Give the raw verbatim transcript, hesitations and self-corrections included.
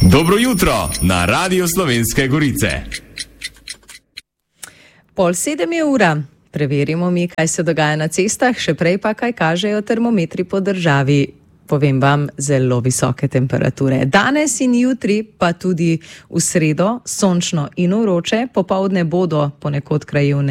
Dobro jutro na Radiu Slovenske Gorice. Pol sedem je ura. Preverimo mi, kaj se dogaja na cestah, še prej pa kaj kažejo termometri po državi. Povem vam, zelo visoke temperature. Danes in jutri, pa tudi v sredo, sončno in vroče, popoldne bodo ponekod krajevne